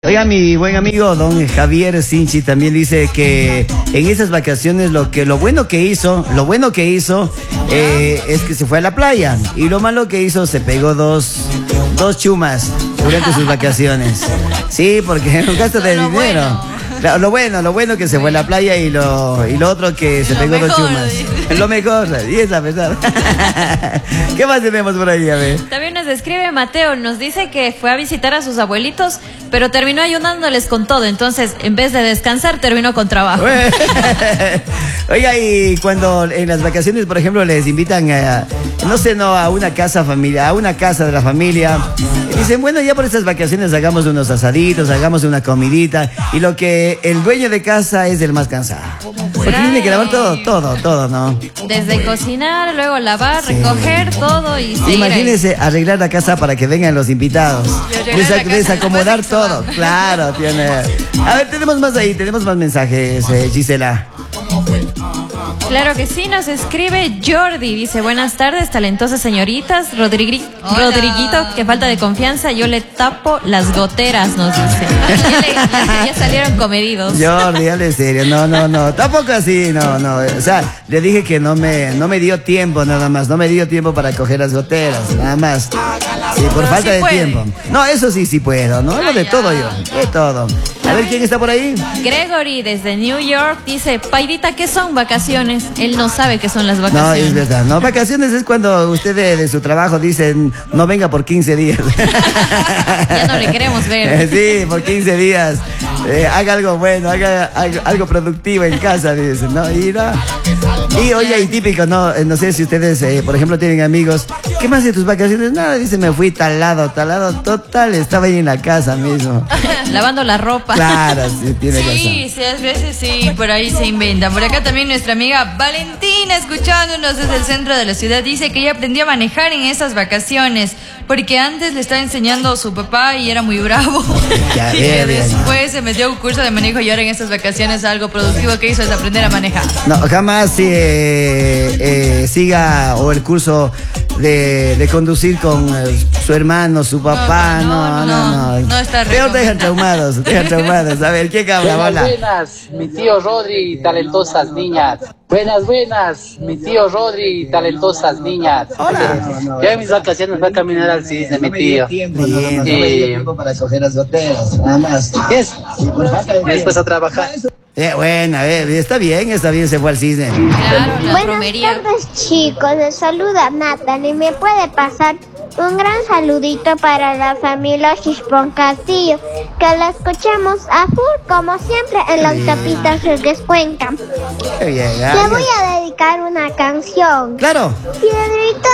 Oiga, mi buen amigo don Javier Sinchi también dice que en esas vacaciones lo bueno que hizo es que se fue a la playa, y lo malo que hizo, se pegó dos chumas durante sus vacaciones. Sí, porque es un gasto de dinero. Lo bueno que se fue a la playa, y lo otro que se pegó dos chumas. Lo mejor, y es la verdad. ¿Qué más tenemos por ahí? A ver. También nos escribe Mateo, nos dice que fue a visitar a sus abuelitos, pero terminó ayudándoles con todo. Entonces, en vez de descansar, terminó con trabajo. Oiga, y cuando en las vacaciones, por ejemplo, les invitan a una casa familiar, a una casa de la familia, dicen, bueno, ya por estas vacaciones hagamos unos asaditos, hagamos una comidita, y lo que el dueño de casa es el más cansado, porque tiene que lavar todo, ¿no? Desde cocinar, luego lavar, recoger todo y seguir. Imagínese arreglar la casa para que vengan los invitados, desacomodar todo. Claro, tiene. A ver, tenemos más mensajes, Gisela. Claro que sí, nos escribe Jordi, dice, buenas tardes, talentosas señoritas, Rodriguito, que falta de confianza, yo le tapo las goteras, nos dice. Ya salieron comedidos. Jordi, dale serio, no, tampoco así, no, o sea, le dije que no me dio tiempo, nada más, no me dio tiempo para coger las goteras, nada más. Sí, por falta de tiempo. No, eso sí puedo, ¿no? Hablo de todo yo, de todo. A ver, ¿quién está por ahí? Gregory, desde New York, dice, Paidita, ¿qué son vacaciones? Él no sabe qué son las vacaciones. No, es verdad. No, vacaciones es cuando usted de su trabajo dicen, no venga por 15 días. Ya no le queremos ver. Sí, por 15 días. Haga algo bueno, haga algo productivo en casa, dicen, ¿no? Y oye, y típico, no sé si ustedes, por ejemplo, tienen amigos, ¿qué más de tus vacaciones? Nada, dice, me fui tal lado, total, estaba ahí en la casa mismo. Lavando la ropa. Claro, sí, tiene razón. Sí, a veces sí, por ahí se inventa. Por acá también nuestra amiga Valentina, escuchándonos desde el centro de la ciudad, dice que ella aprendió a manejar en esas vacaciones, porque antes le estaba enseñando a su papá y era muy bravo. Ya, y que después se metió a un curso de manejo, y ahora en estas vacaciones algo productivo que hizo es aprender a manejar. No, jamás siga o el curso de conducir con su hermano, su papá, no está peor, dejan traumados. A ver, ¿quién habla? Hola. Buenas, mi tío Rodri, talentosas niñas. Buenas, mi tío Rodri, talentosas niñas. Hola. Yo en mis vacaciones voy a caminar al cisne, mi tío. Bien, no me dio tiempo para coger las goteras, nada más. Y después a trabajar. Bueno, a ver, está bien, se fue al cisne. Claro, la Buenas romería. tardes, chicos, les saluda Natalie. ¿Me puede pasar un gran saludito para la familia Chispón Castillo? Que la escuchamos a full, como siempre, en las tapitas del Descuenca. Qué bien, Le voy a dedicar una canción. Claro. Piedrita